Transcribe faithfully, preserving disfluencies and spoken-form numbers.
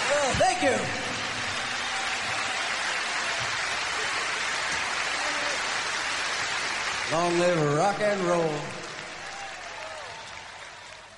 Well, thank you. Long live rock and roll.